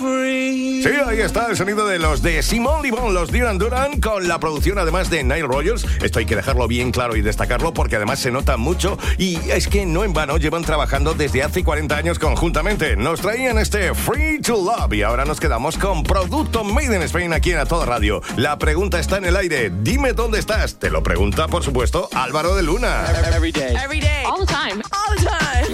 Sí, ahí está el sonido de los de Simone Le Bon, los Duran Duran, con la producción además de Nile Rodgers. Esto hay que dejarlo bien claro y destacarlo porque además se nota mucho y es que no en vano llevan trabajando desde hace 40 años conjuntamente. Nos traían este Free to Love y ahora nos quedamos con producto Made in Spain aquí en A Todo Radio. La pregunta está en el aire. Dime dónde estás. Te lo pregunta, por supuesto, Álvaro de Luna. Every day. Every day. All the time. All the time.